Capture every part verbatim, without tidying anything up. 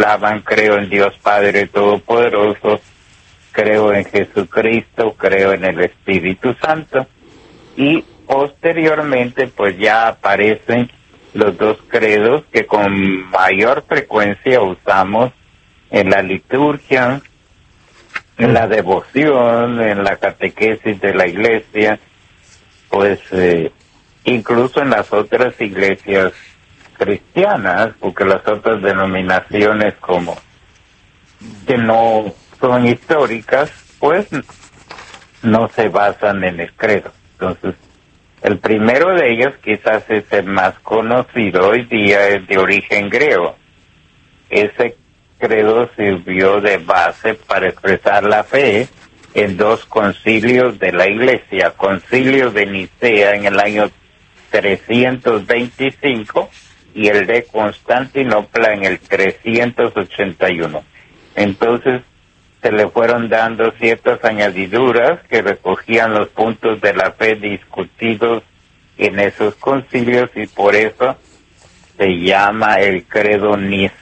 formulaban: creo en Dios Padre Todopoderoso, creo en Jesucristo, creo en el Espíritu Santo. Y posteriormente pues ya aparecen los dos credos que con mayor frecuencia usamos en la liturgia, en la devoción, en la catequesis de la iglesia, pues eh, incluso en las otras iglesias cristianas, porque las otras denominaciones como que no son históricas, pues no se basan en el credo. Entonces, el primero de ellos, quizás es el más conocido hoy día, es de origen griego. Ese credo sirvió de base para expresar la fe en dos concilios de la Iglesia: Concilio de Nicea en el año trescientos veinticinco y el de Constantinopla en el trescientos ochenta y uno. Entonces, se le fueron dando ciertas añadiduras que recogían los puntos de la fe discutidos en esos concilios, y por eso se llama el credo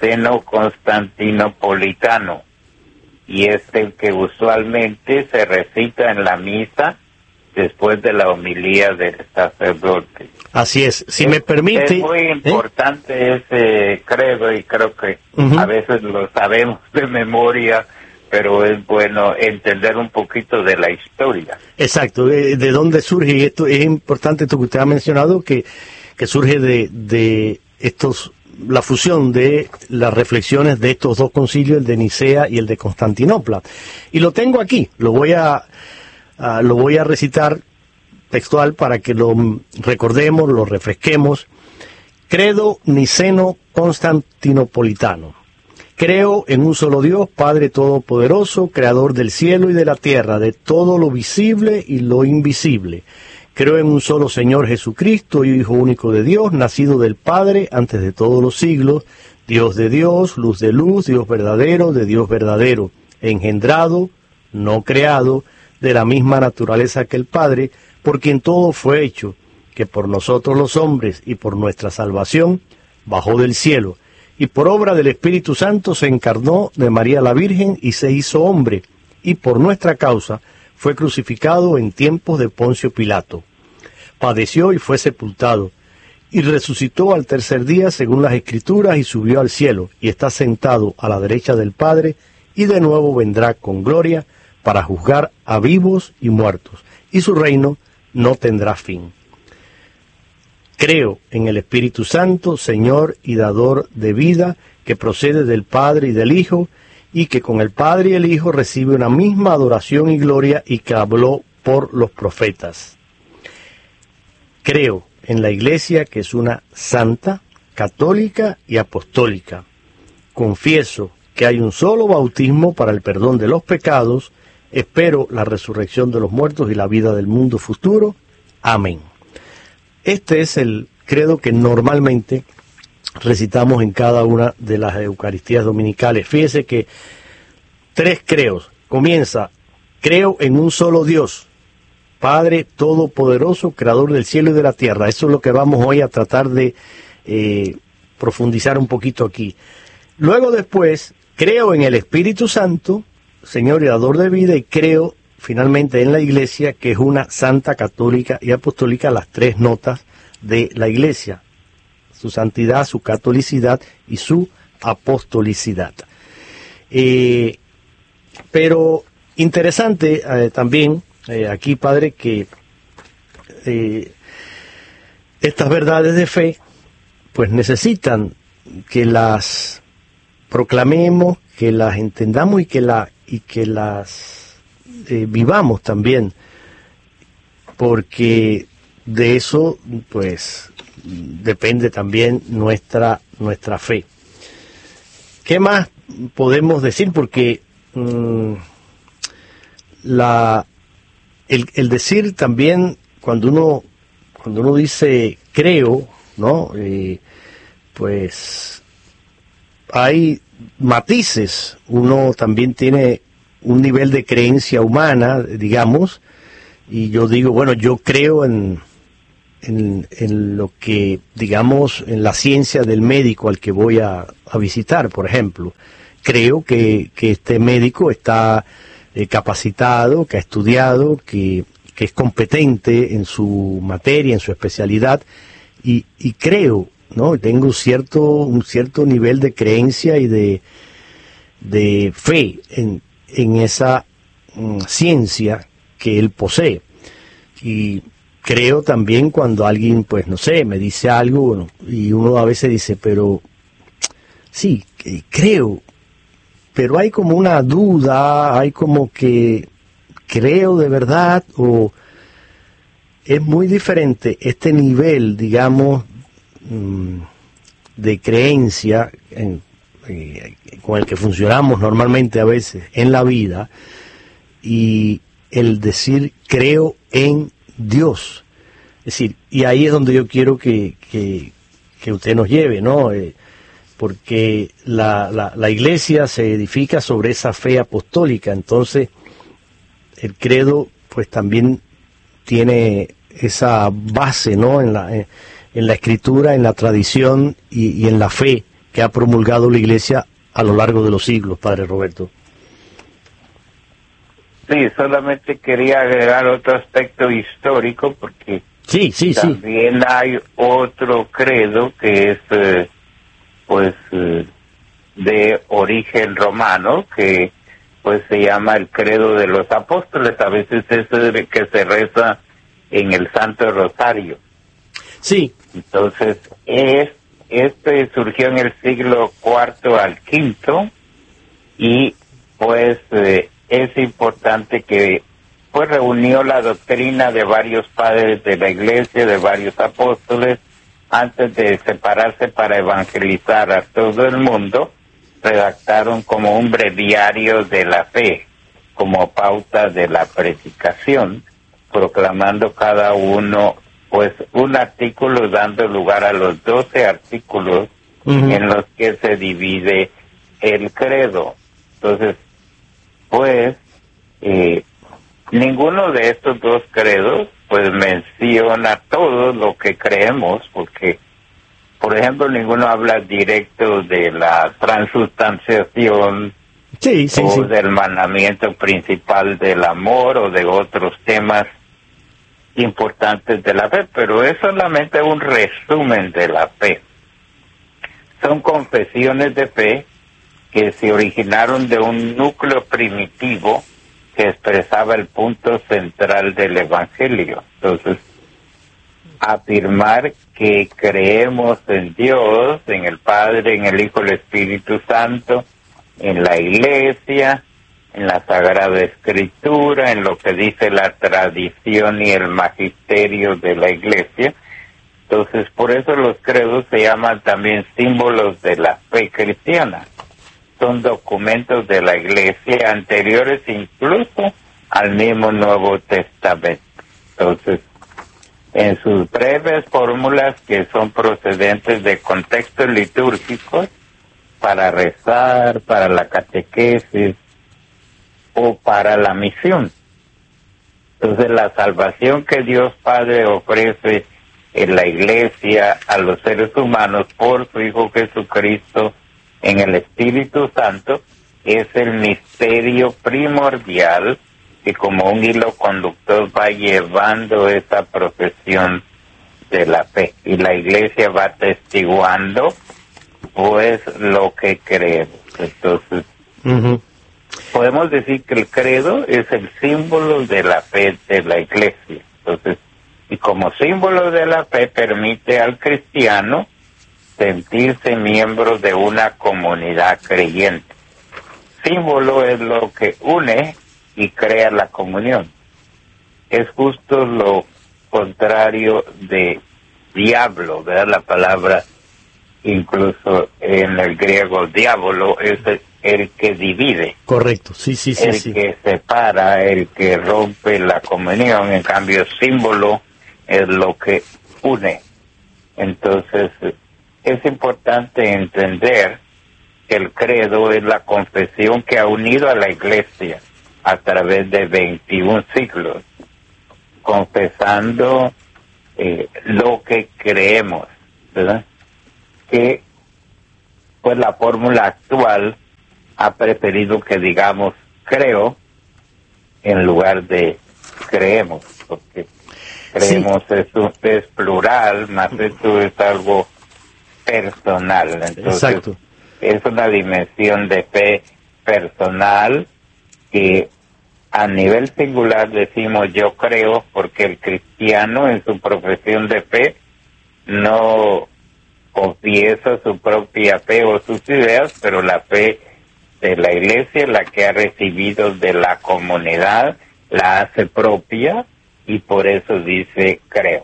niceno-constantinopolitano, y es el que usualmente se recita en la misa después de la homilía del sacerdote. Así es, si es, me permite... Es muy importante ¿eh? ese credo, y creo que uh-huh. a veces lo sabemos de memoria, pero es bueno entender un poquito de la historia. Exacto, de, de dónde surge, y esto es importante, esto que usted ha mencionado, que, que surge de, de estos, la fusión de las reflexiones de estos dos concilios, el de Nicea y el de Constantinopla. Y lo tengo aquí, lo voy a, a lo voy a recitar textual para que lo recordemos, lo refresquemos. Credo niceno-constantinopolitano. Creo en un solo Dios, Padre Todopoderoso, Creador del cielo y de la tierra, de todo lo visible y lo invisible. Creo en un solo Señor Jesucristo, Hijo único de Dios, nacido del Padre antes de todos los siglos, Dios de Dios, luz de luz, Dios verdadero de Dios verdadero, engendrado, no creado, de la misma naturaleza que el Padre, por quien todo fue hecho, que por nosotros los hombres y por nuestra salvación bajó del cielo, y por obra del Espíritu Santo se encarnó de María la Virgen y se hizo hombre, y por nuestra causa fue crucificado en tiempos de Poncio Pilato. Padeció y fue sepultado, y resucitó al tercer día según las Escrituras, y subió al cielo, y está sentado a la derecha del Padre, y de nuevo vendrá con gloria para juzgar a vivos y muertos, y su reino no tendrá fin. Creo en el Espíritu Santo, Señor y dador de vida, que procede del Padre y del Hijo, y que con el Padre y el Hijo recibe una misma adoración y gloria, y que habló por los profetas. Creo en la Iglesia, que es una santa, católica y apostólica. Confieso que hay un solo bautismo para el perdón de los pecados. Espero la resurrección de los muertos y la vida del mundo futuro. Amén. Este es el credo que normalmente recitamos en cada una de las Eucaristías dominicales. Fíjese que tres creos. Comienza: creo en un solo Dios, Padre Todopoderoso, Creador del cielo y de la tierra. Eso es lo que vamos hoy a tratar de eh, profundizar un poquito aquí. Luego después, creo en el Espíritu Santo, Señor y dador de vida, y creo finalmente en la Iglesia, que es una santa, católica y apostólica, las tres notas de la Iglesia: su santidad, su catolicidad y su apostolicidad. Eh, pero interesante eh, también eh, aquí, Padre, que eh, estas verdades de fe pues necesitan que las proclamemos, que las entendamos y que, la, y que las Eh, vivamos también, porque de eso pues depende también nuestra nuestra fe. ¿Qué más podemos decir? Porque mmm, la el, el decir también, cuando uno cuando uno dice creo, ¿no? Eh, pues hay matices. Uno también tiene un nivel de creencia humana, digamos, y yo digo, bueno, yo creo en, en, en lo que, digamos, en la ciencia del médico al que voy a, a visitar, por ejemplo. Creo que, que este médico está eh, capacitado, que ha estudiado, que, que es competente en su materia, en su especialidad, y, y creo, ¿no? Tengo cierto, un cierto nivel de creencia y de, de fe en, en esa mm, ciencia que él posee. Y creo también cuando alguien, pues no sé, me dice algo, bueno, y uno a veces dice, pero sí, creo, pero hay como una duda, hay como que creo de verdad, o es muy diferente este nivel, digamos, de creencia en, eh, con el que funcionamos normalmente a veces en la vida, y el decir creo en Dios. Es decir, y ahí es donde yo quiero que, que, que usted nos lleve, ¿no? Eh, porque la, la, la iglesia se edifica sobre esa fe apostólica, entonces el credo pues también tiene esa base, ¿no? En la, en, en la escritura, en la tradición y, y en la fe que ha promulgado la iglesia a lo largo de los siglos, Padre Roberto. Sí, solamente quería agregar otro aspecto histórico, porque sí, sí, también sí. hay otro credo que es eh, pues eh, de origen romano, que pues se llama el credo de los apóstoles. A veces es el que se reza en el Santo Rosario. Sí. Entonces, es, este surgió en el siglo cuarto al quinto, y pues eh, es importante que pues reunió la doctrina de varios padres de la iglesia, de varios apóstoles, antes de separarse para evangelizar a todo el mundo. Redactaron como un breviario de la fe, como pauta de la predicación, proclamando cada uno pues un artículo, dando lugar a los doce artículos uh-huh. en los que se divide el credo. Entonces, pues, eh, ninguno de estos dos credos pues menciona todo lo que creemos, porque, por ejemplo, ninguno habla directo de la transustanciación, sí, sí, o sí. del mandamiento principal del amor, o de otros temas importantes de la fe, pero es solamente un resumen de la fe. Son confesiones de fe que se originaron de un núcleo primitivo que expresaba el punto central del Evangelio. Entonces, afirmar que creemos en Dios, en el Padre, en el Hijo, el Espíritu Santo, en la Iglesia, en la Sagrada Escritura, en lo que dice la tradición y el magisterio de la Iglesia. Entonces, por eso los credos se llaman también símbolos de la fe cristiana. Son documentos de la Iglesia anteriores incluso al mismo Nuevo Testamento. Entonces, en sus breves fórmulas, que son procedentes de contextos litúrgicos, para rezar, para la catequesis o para la misión. Entonces, la salvación que Dios Padre ofrece en la Iglesia a los seres humanos por su Hijo Jesucristo en el Espíritu Santo es el misterio primordial que como un hilo conductor va llevando esa profesión de la fe, y la Iglesia va atestiguando pues lo que creemos. Entonces, uh-huh. podemos decir que el credo es el símbolo de la fe de la Iglesia. Entonces, y como símbolo de la fe permite al cristiano sentirse miembro de una comunidad creyente. Símbolo es lo que une y crea la comunión. Es justo lo contrario de diablo, ¿verdad? La palabra, incluso en el griego, diablo es el, el que divide. Correcto, sí, sí, sí. El sí. que separa, el que rompe la comunión. En cambio, símbolo es lo que une. Entonces, es importante entender que el credo es la confesión que ha unido a la Iglesia a través de veintiún siglos, confesando eh, lo que creemos, ¿verdad? Que pues la fórmula actual ha preferido que digamos creo en lugar de creemos, porque creemos sí. es, es plural, más esto es algo personal. Entonces, exacto. Es una dimensión de fe personal que a nivel singular decimos yo creo, porque el cristiano en su profesión de fe no confiesa su propia fe o sus ideas, pero la fe de la iglesia, la que ha recibido de la comunidad, la hace propia y por eso dice creo.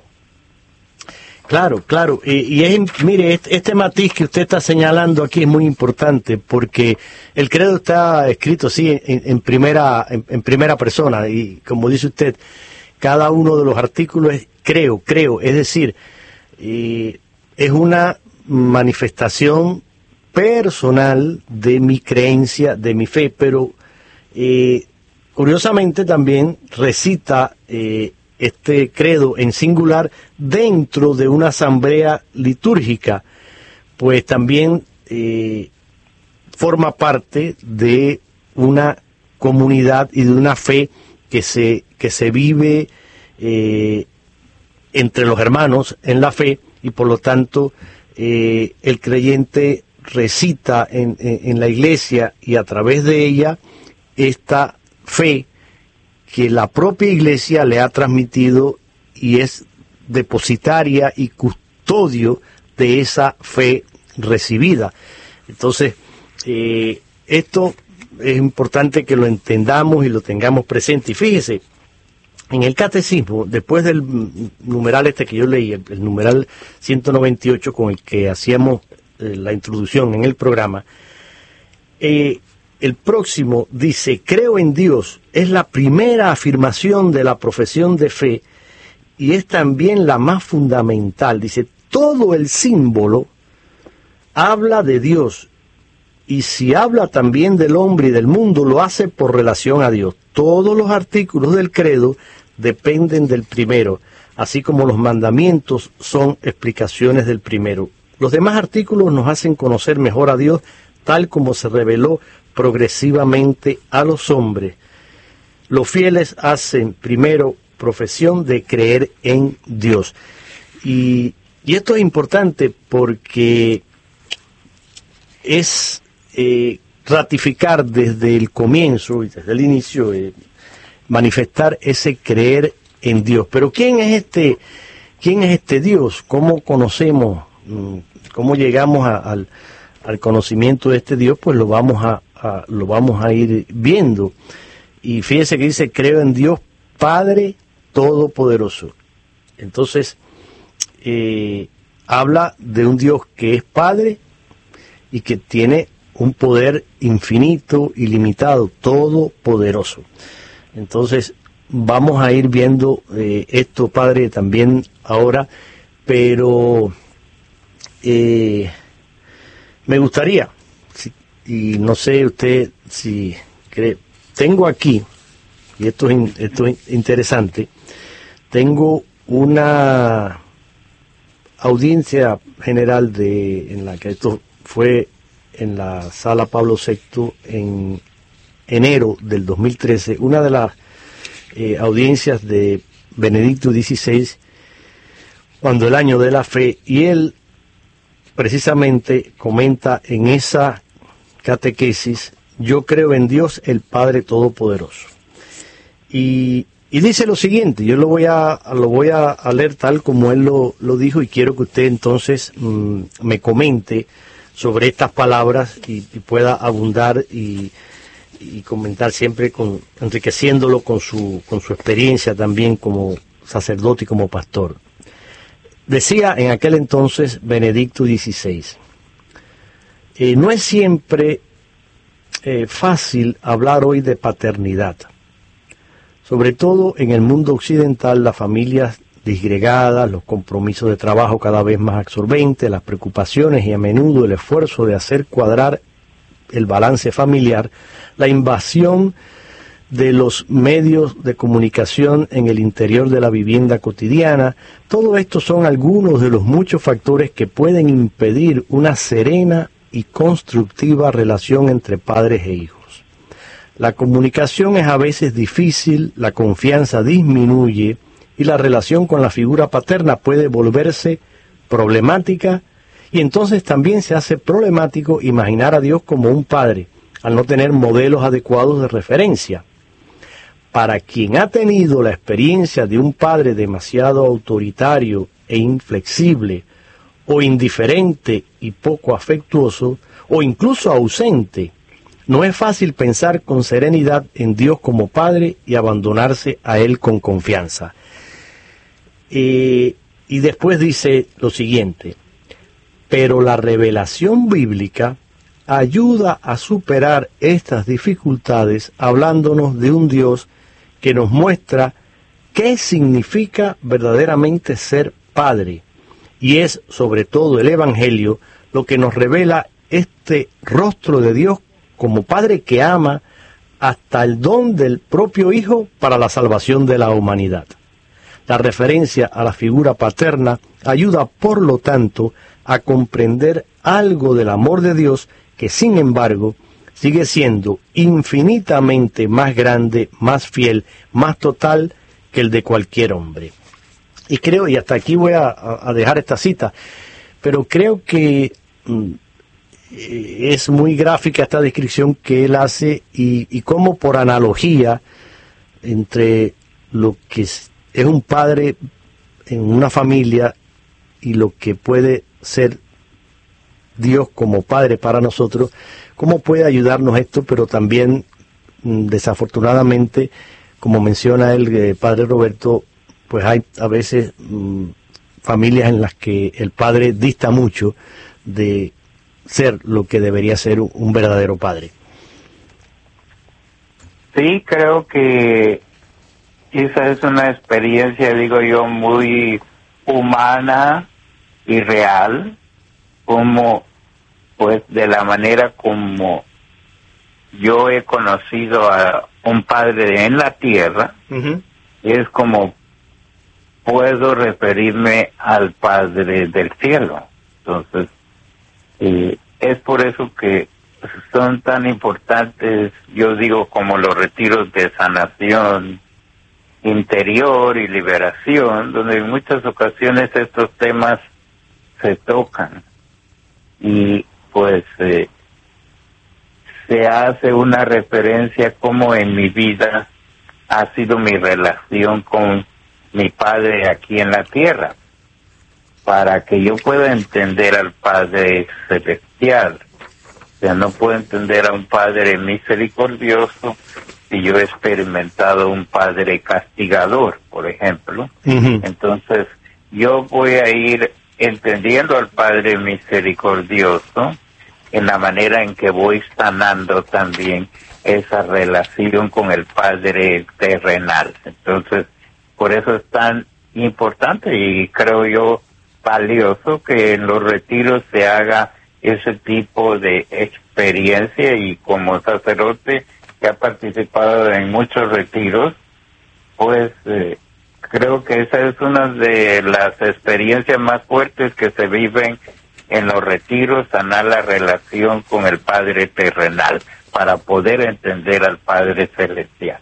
Claro, claro, y, y es, mire, este, este matiz que usted está señalando aquí es muy importante porque el credo está escrito, sí, en, en primera en, en primera persona y como dice usted, cada uno de los artículos es creo, creo, es decir, y es una manifestación personal de mi creencia, de mi fe, pero eh, curiosamente también recita eh, este credo en singular dentro de una asamblea litúrgica, pues también eh, forma parte de una comunidad y de una fe que se, que se vive eh, entre los hermanos en la fe y por lo tanto eh, el creyente recita en, en, en la iglesia y a través de ella esta fe que la propia iglesia le ha transmitido y es depositaria y custodio de esa fe recibida. Entonces, eh, esto es importante que lo entendamos y lo tengamos presente. Y fíjese, en el catecismo, después del numeral este que yo leí, el, el numeral ciento noventa y ocho con el que hacíamos eh, la introducción en el programa, eh, el próximo dice, creo en Dios, es la primera afirmación de la profesión de fe y es también la más fundamental. Dice, todo el símbolo habla de Dios y si habla también del hombre y del mundo, lo hace por relación a Dios. Todos los artículos del credo dependen del primero, así como los mandamientos son explicaciones del primero. Los demás artículos nos hacen conocer mejor a Dios tal como se reveló progresivamente a los hombres. Los fieles hacen primero profesión de creer en Dios. Y, y esto es importante porque es eh, ratificar desde el comienzo y desde el inicio, eh, manifestar ese creer en Dios. Pero ¿quién es este, quién es este Dios? ¿Cómo conocemos, cómo llegamos a, al, al conocimiento de este Dios? Pues lo vamos a A, lo vamos a ir viendo. Y fíjese que dice, creo en Dios Padre Todopoderoso. Entonces, eh, habla de un Dios que es Padre y que tiene un poder infinito, ilimitado, todopoderoso. Entonces, vamos a ir viendo eh, esto, Padre, también ahora, pero eh, me gustaría, si, y no sé usted si cree, tengo aquí, y esto es, esto es interesante, tengo una audiencia general de en la que esto fue en la Sala Pablo sexto en enero del dos mil trece, una de las eh, audiencias de Benedicto dieciséis, cuando el año de la fe, y él precisamente comenta en esa catequesis, yo creo en Dios el Padre Todopoderoso. Y, y dice lo siguiente, yo lo voy a, lo voy a, a leer tal como él lo, lo dijo, y quiero que usted entonces mmm, me comente sobre estas palabras y, y pueda abundar y, y comentar siempre con, enriqueciéndolo con su, con su experiencia también como sacerdote y como pastor. Decía en aquel entonces Benedicto dieciséis, eh, no es siempre eh, fácil hablar hoy de paternidad. Sobre todo en el mundo occidental, las familias disgregadas, los compromisos de trabajo cada vez más absorbentes, las preocupaciones y a menudo el esfuerzo de hacer cuadrar el balance familiar, la invasión de los medios de comunicación en el interior de la vivienda cotidiana. Todo esto son algunos de los muchos factores que pueden impedir una serena y constructiva relación entre padres e hijos. La comunicación es a veces difícil, la confianza disminuye y la relación con la figura paterna puede volverse problemática, y entonces también se hace problemático imaginar a Dios como un padre, al no tener modelos adecuados de referencia. Para quien ha tenido la experiencia de un padre demasiado autoritario e inflexible, o indiferente y poco afectuoso, o incluso ausente, no es fácil pensar con serenidad en Dios como Padre y abandonarse a Él con confianza. Eh, y después dice lo siguiente: pero la revelación bíblica ayuda a superar estas dificultades hablándonos de un Dios que nos muestra qué significa verdaderamente ser Padre. Y es sobre todo el Evangelio lo que nos revela este rostro de Dios como Padre que ama hasta el don del propio Hijo para la salvación de la humanidad. La referencia a la figura paterna ayuda, por lo tanto, a comprender algo del amor de Dios que, sin embargo, sigue siendo infinitamente más grande, más fiel, más total que el de cualquier hombre. Y creo, y hasta aquí voy a, a dejar esta cita, pero creo que mm, es muy gráfica esta descripción que él hace, y, y cómo por analogía entre lo que es, es un padre en una familia y lo que puede ser Dios como Padre para nosotros, cómo puede ayudarnos esto, pero también mm, desafortunadamente, como menciona el eh, Padre Roberto, pues hay a veces mmm, familias en las que el padre dista mucho de ser lo que debería ser un, un verdadero padre. Sí, creo que esa es una experiencia, digo yo, muy humana y real, como pues de la manera como yo he conocido a un padre en la tierra, uh-huh. Es como puedo referirme al Padre del cielo. Entonces, eh, es por eso que son tan importantes, yo digo, como los retiros de sanación interior y liberación, donde en muchas ocasiones estos temas se tocan y pues eh, se hace una referencia como en mi vida ha sido mi relación con mi Padre aquí en la tierra, para que yo pueda entender al Padre celestial. O sea, no puedo entender a un Padre misericordioso si yo he experimentado un Padre castigador, por ejemplo. Uh-huh. Entonces, yo voy a ir entendiendo al Padre misericordioso en la manera en que voy sanando también esa relación con el Padre terrenal. Entonces, por eso es tan importante y creo yo valioso que en los retiros se haga ese tipo de experiencia, y como sacerdote que ha participado en muchos retiros, pues eh, creo que esa es una de las experiencias más fuertes que se viven en los retiros, sanar la relación con el Padre terrenal para poder entender al Padre celestial.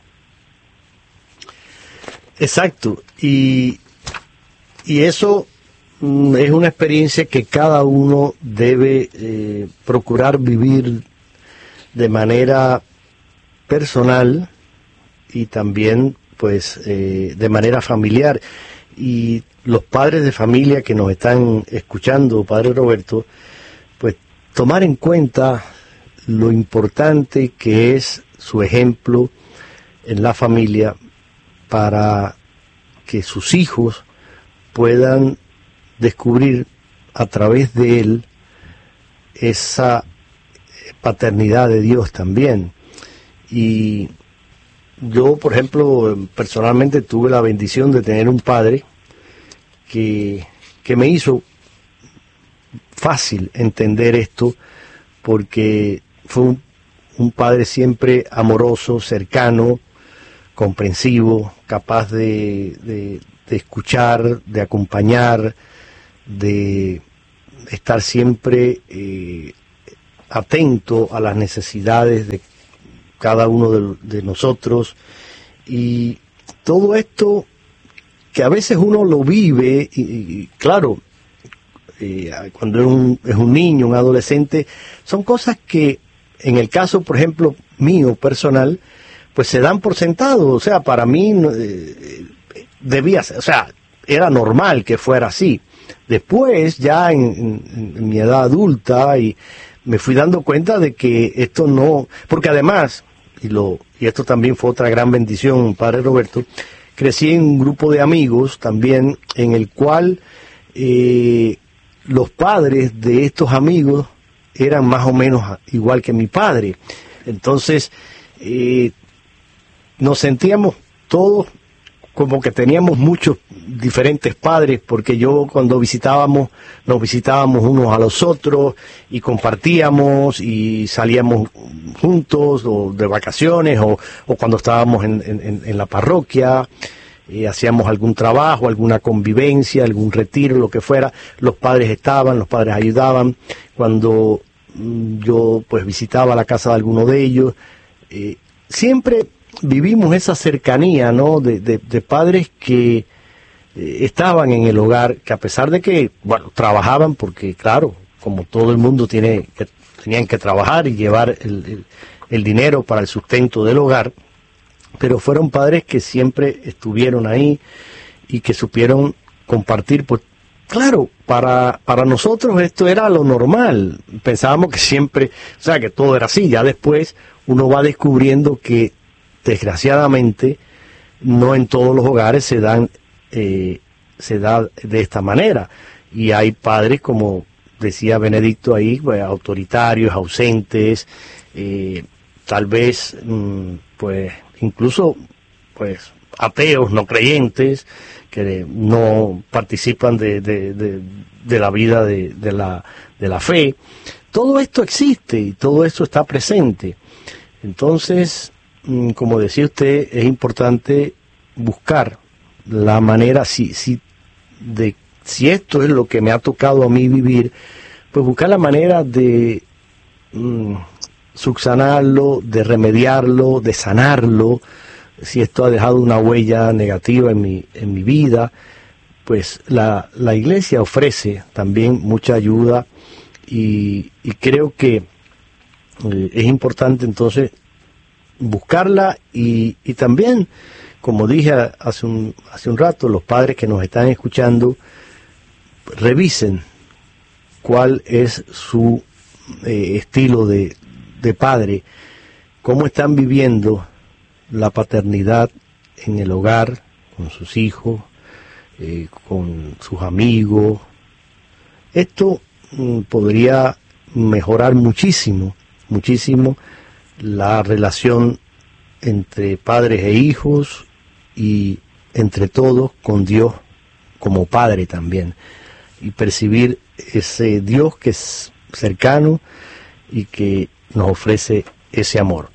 Exacto, y, y eso mm, es una experiencia que cada uno debe eh, procurar vivir de manera personal y también pues eh, de manera familiar. Y los padres de familia que nos están escuchando, Padre Roberto, pues tomar en cuenta lo importante que es su ejemplo en la familia, para que sus hijos puedan descubrir a través de él esa paternidad de Dios también. Y yo, por ejemplo, personalmente tuve la bendición de tener un padre que, que me hizo fácil entender esto, porque fue un, un padre siempre amoroso, cercano, comprensivo, capaz de, de, de escuchar, de acompañar, de estar siempre eh, atento a las necesidades de cada uno de, de nosotros. Y todo esto que a veces uno lo vive, y, y claro, eh, cuando es un, es un niño, un adolescente, son cosas que en el caso, por ejemplo, mío personal, pues se dan por sentado. O sea, para mí eh, debía ser, o sea, era normal que fuera así. Después, ya en, en, en mi edad adulta, y me fui dando cuenta de que esto no, porque además, y lo y esto también fue otra gran bendición, Padre Roberto, crecí en un grupo de amigos también en el cual eh, los padres de estos amigos eran más o menos igual que mi padre. Entonces, eh, nos sentíamos todos como que teníamos muchos diferentes padres, porque yo cuando visitábamos, nos visitábamos unos a los otros y compartíamos y salíamos juntos o de vacaciones o, o cuando estábamos en, en, en la parroquia, eh, hacíamos algún trabajo, alguna convivencia, algún retiro, lo que fuera, los padres estaban, los padres ayudaban. Cuando mm, yo pues visitaba la casa de alguno de ellos, eh, siempre vivimos esa cercanía, ¿no?, de, de, de padres que eh, estaban en el hogar, que a pesar de que, bueno, trabajaban, porque claro, como todo el mundo tiene que, tenían que trabajar y llevar el, el, el dinero para el sustento del hogar, pero fueron padres que siempre estuvieron ahí y que supieron compartir. Pues claro, para, para nosotros esto era lo normal, pensábamos que siempre, o sea, que todo era así. Ya después uno va descubriendo que desgraciadamente no en todos los hogares se dan eh, se da de esta manera, y hay padres, como decía Benedicto ahí, pues, autoritarios, ausentes, eh, tal vez mmm, pues incluso pues ateos, no creyentes, que no participan de, de, de, de la vida de, de la de la fe. Todo esto existe y todo esto está presente. Entonces, como decía usted, es importante buscar la manera, si, si, de, si esto es lo que me ha tocado a mí vivir, pues buscar la manera de mm, subsanarlo, de remediarlo, de sanarlo. Si esto ha dejado una huella negativa en mi, en mi vida, pues la, la Iglesia ofrece también mucha ayuda, y, y creo que eh, es importante entonces buscarla, y, y también, como dije hace un, hace un rato, los padres que nos están escuchando, revisen cuál es su eh, estilo de, de padre, cómo están viviendo la paternidad en el hogar, con sus hijos, eh, con sus amigos. Esto mm, podría mejorar muchísimo, muchísimo la relación entre padres e hijos, y entre todos con Dios como Padre también, y percibir ese Dios que es cercano y que nos ofrece ese amor.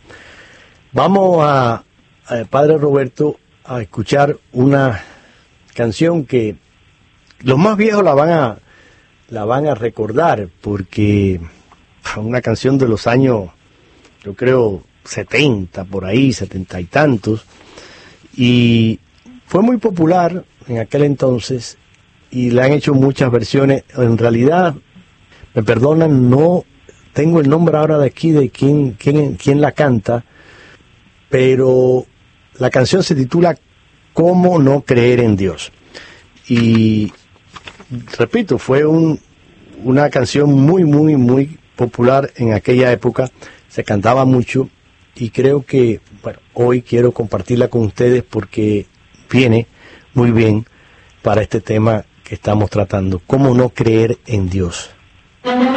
Vamos a, a Padre Roberto, a escuchar una canción que los más viejos la van a la van a recordar, porque una canción de los años, yo creo, setenta, por ahí, setenta y tantos, y fue muy popular en aquel entonces, y le han hecho muchas versiones. En realidad, me perdonan, no tengo el nombre ahora de aquí de quién, quién, quién la canta, pero la canción se titula ¿Cómo no creer en Dios? Y repito, fue un, una canción muy, muy, muy popular en aquella época, se cantaba mucho, y creo que, bueno, hoy quiero compartirla con ustedes porque viene muy bien para este tema que estamos tratando, cómo no creer en Dios.